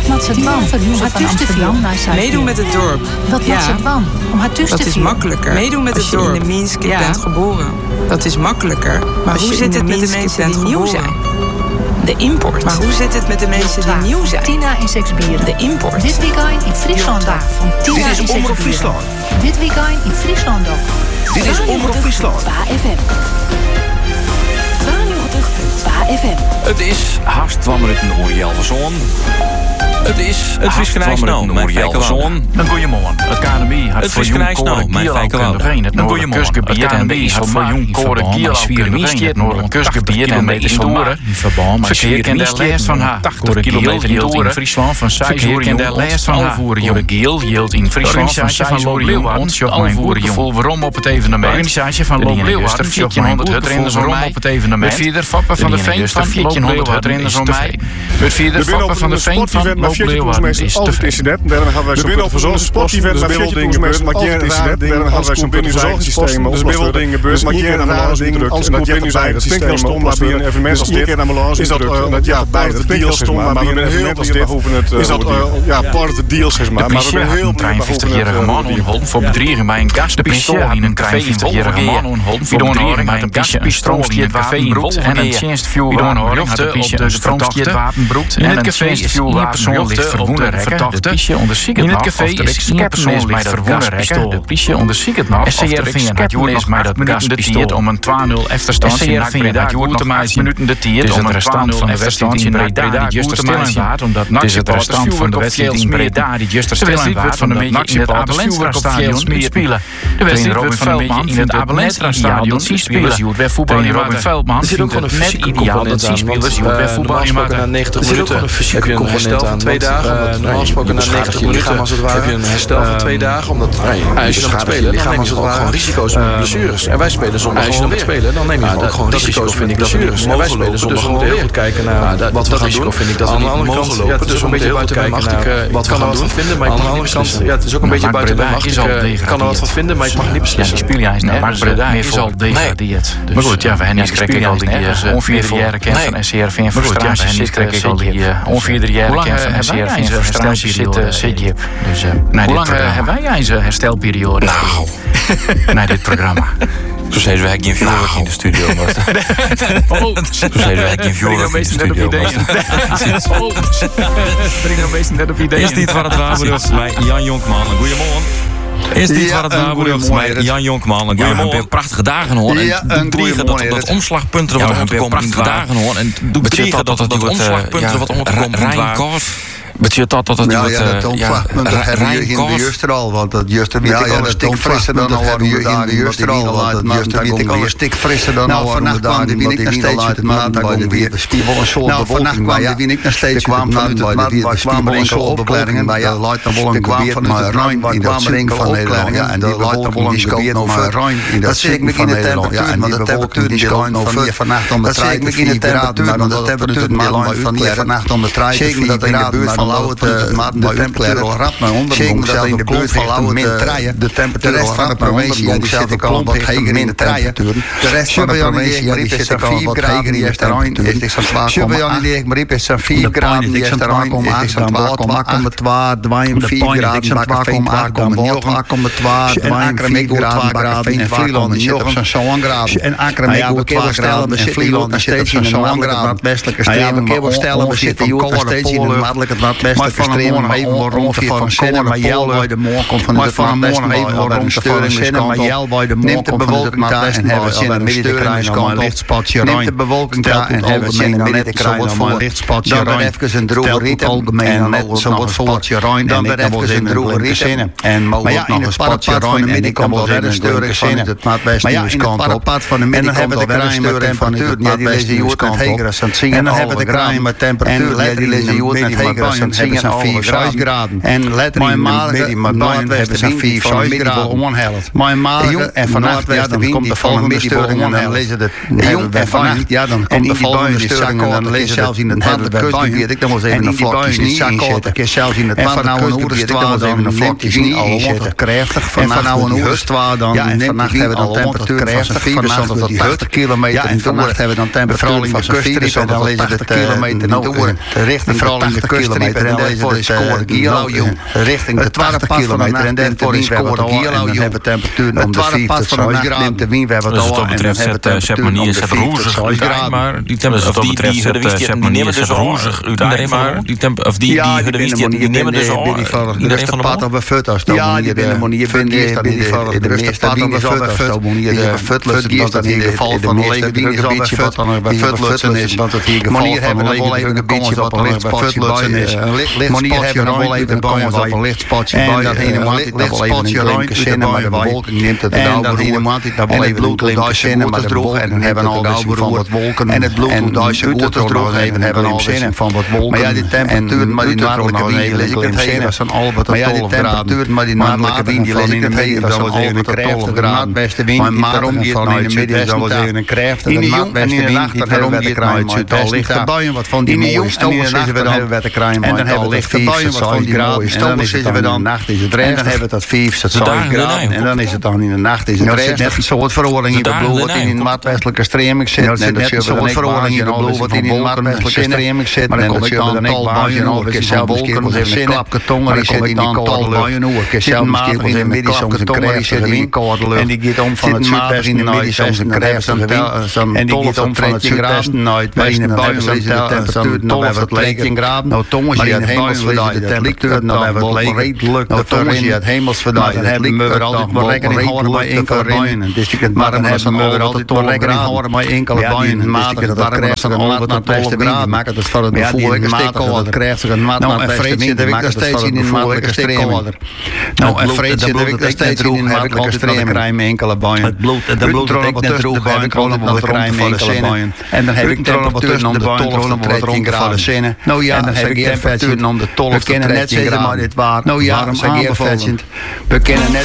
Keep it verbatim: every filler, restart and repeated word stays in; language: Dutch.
Wat maakt het dan? Om haar thuis te vieren? Meedoen met het dorp. Wat maakt het dan? Om haar thuis te vieren? Dat is makkelijker. Meedoen met het dorp. Als je in de Minsk ja. bent geboren. Dat is makkelijker. Maar hoe zit het met de mensen die nieuw zijn? De import. Maar hoe zit het met de mensen die nieuw zijn? Tina in Seksbieren. De import. Dit weekend in Friesland ook. Van Tina Dit is Omroep Friesland. Dit weekend in Friesland ook. Dit is Omroep Friesland. twee F M. tweeënnegentig komma twee F M. Het is haast twaalf minuten over Jelverzoon. Het is het Frieskenijs nou, mijn Jelverzoon. Een goeiemorgen. Het K N B had Het voor Frieskenijs jong nou, mijn Fijkenwouden. Het noordelijk kustgebied en B had voor jong koren Kierland het noordelijk kustgebied en met Indoren. Verkeer in de lijst van haar tachtig kilometer hield in Friesland van zes uur in de lijst van Alvoeren. De Geel hield in Friesland van zes uur Leeuwarden. Alvoeren gevoel waarom op het evenement. De organisatie van Loop Leeuwarden viertienhonderd hutrenners om mij op het evenement. Het vierde fappen van de Veen van viertienhonderd hutrenners om mij. Het vierde fappen van de Veen van Loop Leeuwarden is tevreden. We binnen op een sportevent met veertien toerismeester markeren incident. Daarna gaan wij zo'n binnenhuissysteem op. Dus binnen beurs markeren en ambulance ingedrukt. Als ik binnenhuissysteem stom, maar bij een evenement als dit is dat dat ja bij de deals stom, maar bij een evenement als dit is dat ja part of the deals zeg maar. Maar we hebben heel drieënvijftigjarige man onholpen voor bedriegen bij een gaspistool in een vijftigjarige man onholpen voor bedriegen bij een gaspistool in een café in Broek en een chance fuel wapenbroekte op de stroomskiet wapenbroekt en het café is fuel persoon ligt verwoeden verdachte. De politie onderzoekt het nog. In het café is één persoon ligt verwoeden rekken. De politie onderzoekt het nog. S C R V had jood mij dat gaspistool om een twee nul efterstand in Breda jood te maken minuten de tijd om een twee nul efterstand in Breda die juist stil waard omdat het het restant van de wedstrijd in Breda die juist stil waard van de media in het Abelenstra stadion spelen. De wedstrijd wordt van de media in het Abelenstra stadion spelen. Jood weer voetbal in Robin Veldman. zit ook gewoon een net ideaal dat ze spelers jood weer voetbal in maken. negentig minuten. Heb je een herstel van twee dagen? Normaal gesproken na negentig minuten als het ware. Heb je een herstel van twee dagen omdat als je dan moet spelen, dan neem je ook gewoon risico's met blessures. En wij spelen zonder als je dan moet spelen, dan neem je ook gewoon risico's met blessures. En wij spelen zonder dus we moeten heel goed kijken naar wat we gaan doen. Vind ik dat aan de andere kant, ja, het is ook een beetje buiten mijn macht. Ik wat we gaan doen vinden, maar ik mag niet beslissen. Ja, het is ook een beetje buiten mijn macht. Ik kan er wat van vinden, maar ik mag niet beslissen. Ja, die speel jij maar Breda is al degradeerd. Maar goed, ja, we hebben niet krijg ik al die onvierde jaren kent van S C R V en frustratie krijg ik al die onvierde jaren kent van S C R V en frustratie zit je. Dus hoe lang hebben wij eens herstelperiode? Nou, naar dit programma. Zo zeiden wij geen vuurwerk in de studio. Oh, zo zeiden wij geen vuurwerk in de studio. Breng nou meestal net op ideeën. Is dit wat het waar was bij Jan Jonkman? Goedemorgen. Is dit ja, wat het waar was bij Jan Jonkman? Goedemorgen. Een prachtige dagen hoor. En ja, doe bedriegen dat dat omslagpunt er wat onderkomt. Prachtige dagen hoor. En doe bedriegen dat dat omslagpunt er wat onderkomt. Rijnkoort. Betekent dat dat het ja, wat, ja, dat ontslagpunt uh, hebben we in de juist al, want dat juist weet ik al een stuk frisser dan al hebben we in de juist al, want dat juist weet ik al een stuk frisser dan al waren we daar, die win ik nog steeds uit het maand bij de weer. Nou, vannacht kwam die win ik nog steeds kwam vanuit het maand bij de kwamen enkel opklaringen bij de Leitenbollen gebied maar Rijn in dat zink van Nederland, ja, en de Leitenbollen gebied over Rijn in dat zink van Nederland, ja, en die bevolking die schooien van hier vannacht om de trein te vier graden, maar dat temperatuur van hier vannacht om de trein te vier graden, van Lauwert, de temperatuur al rap naar onder. Zeker dat in de buurt van Lauwert de temperatuur al rap naar onder. Ja, die zit ik al wat heger in de temperatuur. De rest van de provincie die zit ik al wat heger in de temperatuur. Sjoebejan die ik brief is vier graden, die is er aan komen acht, dan wacht om de twee, vier graden, bakken veen acht, om de negen, om de twee, en Akkermeek twee graden, en Vlieland die zit op zo'n zo'n graden. En Akkermeek twee graden, en Vlieland die zit op zo'n zo'n graden. Westelijke streven, maar ongeveer we zitten nog steeds in het noordelijke noordwestelijke streven, maar even wat rond van Zinnen, maar Jel bij de moor komt van de noordwesten, even wat rond van Zinnen, maar Jel bij de moor komt van het noordwesten, en hebben Zinnen midden krijgen om een lichtspatje Rijn. Neemt de bewolking daar en hebben Zinnen midden krijgen om een lichtspatje Rijn. Dan weer even een droge riet en net zo wat spatje Rijn, dan weer even een droge riet en mogelijk nog een spatje Rijn en ik kan wel verder steuren van het noordwesten kant op. Maar ja, in het parapad van de midden komt al weer een steuring van het noordwesten kant op. En dan hebben we de kraaien met temperatuur, en die lezen je met heger als het zingen al vier, vijf graden. En letterlijk in het noordwesten hebben vier, vijf graden onhelft. Maar morgen en vannacht ja, dan komt de volgende storing en dan lezen de en vannacht ja, dan komt de volgende storing en dan lezen zelfs in het harde kustgebied. Ik dan was even een vlakje niet inzetten. Zelfs in het harde kustgebied. Ik dan was even een vlakje niet inzetten. Krachtig en van nou een oerstwa dan ja, en vannacht hebben we dan temperatuur van zo'n vierenzontig tot tachtig kilometer. En vannacht hebben we dan temperatuur van zo'n vierenzontig tot tachtig kilometer in de richting van tachtig kilometer. En daarvoor is scoren Gierlau, jong. Richting de tachtig kilometer. En daarvoor is scoren Gierlau, jong. We hebben temperatuur om de vijftig graden. De wien we hebben het al. Wat betreft het Sepmanier het roezig uit, maar die nemen dus roezig uit, maar die of die die nemen dus al. Iedereen van de pad op een foto's. Ja, die binnen manier vinden de de meeste pad op een foto's. Die foto's dat in de geval van een lege gebiedje wat dan bij foto's is. Want het hier geval van een lege gebiedje op een lichtspotje is. Manier hebben we wel even komen op een lichtspotje bij. En dat helemaal lichtspotje ruimte zinnen, maar de bewolking neemt het en dat helemaal dat wel even een klein zinnen, maar de droog en dan hebben al van wat wolken en het bloed en duizend goeders droog even hebben al zinnen van wat wolken. Maar ja, die temperatuur, maar die noordelijke wind lees ik het heen was van Albert tot twaalf graden. Maar die noordelijke wind die lees ik het heen was van Albert tot twaalf graden. Maar waarom die het nou in het midden zal even een kracht en de noordwesten wind die waarom die het nou in het al ligt erbij wat van die mooie stomen zitten we dan met de kruim en dan hebben we ligt erbij wat van die mooie stomen zitten we dan nacht is het rest en dan hebben we dat vijf tot zes graden en dan is het dan in de nacht is het rest net een soort verordening in de bloed wat in de noordwestelijke streming zit en dat is een verordening in de bloed wat in de noordwestelijke streming zit en dan is dan een buien over keer zelfs keer met een klapkarton die zit in die koude buien over keer zelfs keer in de midden soms een krijg zit in koude lucht en die gaat om van het zuidwesten in de midden soms een krijg en die gaat om van het zuidwesten naar het westen en buien lezen de temperatuur nou hebben het leek graden nou tongen je het hemelsverdaai de temperatuur nou hebben het leek redelijk nou tongen je het hemelsverdaai dan hebben we er altijd wel rekening houden bij enkele buien maar dan hebben we er altijd wel rekening houden bij enkele buien maar dat krijgt dan al wat twaalf graden maakt het van het bevoorlijke stikkoud krijgt er een maat naar het westen heb ik nog steeds in een maatelijke streaming. Nou, een vreedje heb ik nog steeds in een maatelijke streaming. Krijg me enkele buien. Het bloed, de bloed dat ik net droeg, heb ik altijd nog krijg me enkele buien. En dan heb ik temperatuur om de twaalf tot dertien graden zinnen. Nou ja, dan heb ik temperatuur om de twaalf tot dertien graden. Nou ja, dan zeg ik we kennen net